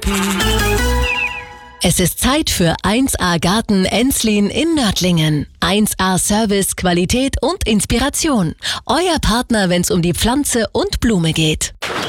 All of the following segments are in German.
Es ist Zeit für 1A Garten Enslin in Nördlingen. 1A Service, Qualität und Inspiration. Euer Partner, wenn es um die Pflanze und Blume geht.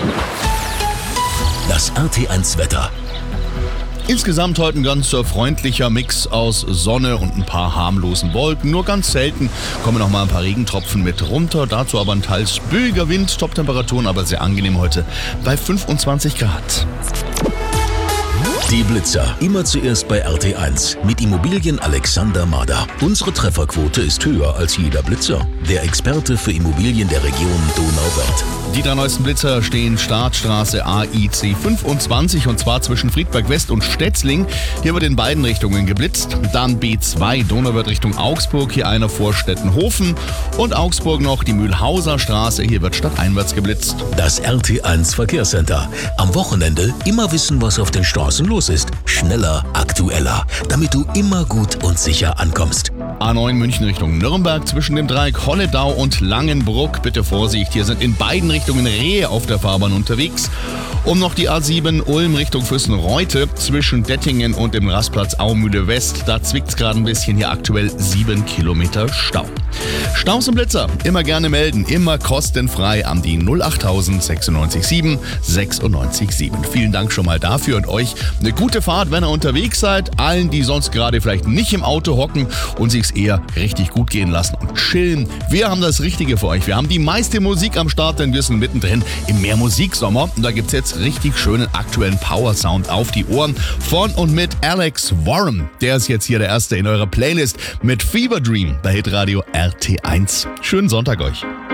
Das RT1 Wetter. Insgesamt heute ein ganz freundlicher Mix aus Sonne und ein paar harmlosen Wolken. Nur ganz selten kommen noch mal ein paar Regentropfen mit runter. Dazu aber ein teils böiger Wind, Top-Temperaturen aber sehr angenehm heute bei 25 Grad. Die Blitzer. Immer zuerst bei RT1 mit Immobilien Alexander Mader. Unsere Trefferquote ist höher als jeder Blitzer. Der Experte für Immobilien der Region Donauwörth. Die 3 neuesten Blitzer stehen Startstraße AIC 25 und zwar zwischen Friedberg West und Stetzling. Hier wird in beiden Richtungen geblitzt. Dann B2 Donauwörth Richtung Augsburg, hier einer vor Stettenhofen. Und Augsburg noch die Mühlhauser Straße, hier wird stadteinwärts geblitzt. Das RT1 Verkehrscenter. Am Wochenende immer wissen, was auf den Straßen los ist. Schneller, aktueller, damit du immer gut und sicher ankommst. A9 München Richtung Nürnberg zwischen dem Dreieck Holledau und Langenbruck. Bitte Vorsicht, hier sind in beiden Richtungen Rehe auf der Fahrbahn unterwegs. Um noch die A7 Ulm Richtung Füssen-Reute zwischen Dettingen und dem Rastplatz Aumühle West. Da zwickt's gerade ein bisschen, hier aktuell 7 Kilometer Stau. Staus und Blitzer immer gerne melden, immer kostenfrei an die 08000 96 7 96 7. Vielen Dank schon mal dafür und euch eine gute Fahrt, wenn ihr unterwegs seid. Allen, die sonst gerade vielleicht nicht im Auto hocken und sich's eher richtig gut gehen lassen und chillen. Wir haben das Richtige für euch. Wir haben die meiste Musik am Start, denn wir sind mittendrin im Mehrmusiksommer. Und da gibt's jetzt richtig schönen aktuellen Power-Sound auf die Ohren von und mit Alex Warren. Der ist jetzt hier der Erste in eurer Playlist mit Fever Dream bei Hitradio RT1. Schönen Sonntag euch.